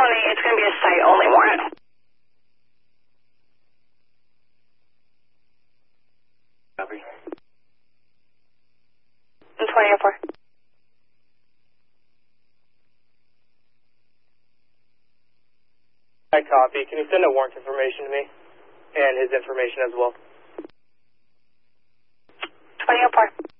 Tony, it's going to be a site-only warrant. Copy. 2004. I copy. Can you send a warrant information to me? And his information as well. 2004.